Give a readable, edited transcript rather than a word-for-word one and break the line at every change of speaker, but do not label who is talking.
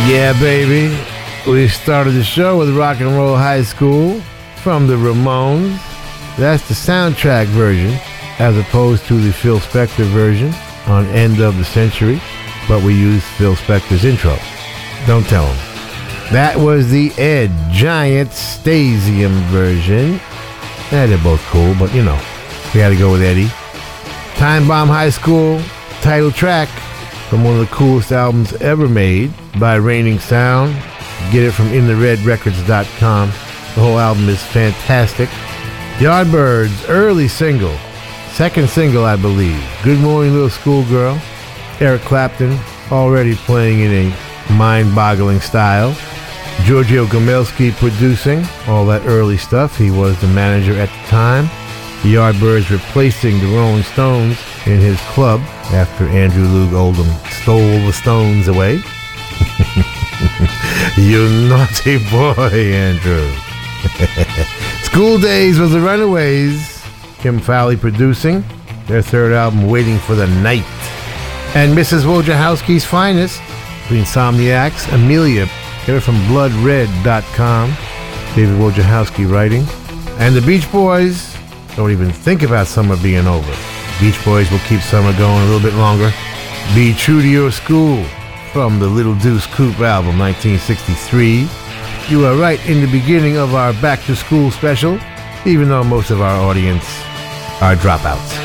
Yeah, baby. We started the show with Rock and Roll High School from the Ramones. That's the soundtrack version, as opposed to the Phil Spector version on End of the Century, but we used Phil Spector's intro. Don't tell him. That was the Ed Giant Stasium version. They're both cool, but you know, we had to go with Eddie. Time Bomb High School, title track from one of the coolest albums ever made by Raining Sound. Get it from InTheRedRecords.com. The whole album is fantastic. Yardbirds, early single, second single, I believe. Good Morning Little Schoolgirl. Eric Clapton, already playing in a mind-boggling style. Giorgio Gomelski producing all that early stuff. He was the manager at the time. The Yardbirds replacing the Rolling Stones in his club after Andrew Loog Oldham stole the Stones away. You naughty boy, Andrew. School Days was the Runaways. Kim Fowley producing their third album, Waiting for the Night. And Mrs. Wojciechowski's finest, the Insomniacs, Amelia. Get it from BloodRed.com. David Wojciechowski writing. And the Beach Boys, don't even think about summer being over. Beach Boys will keep summer going a little bit longer. Be True to Your School from the Little Deuce Coupe album, 1963. You are right in the beginning of our back to school special, even though most of our audience are dropouts.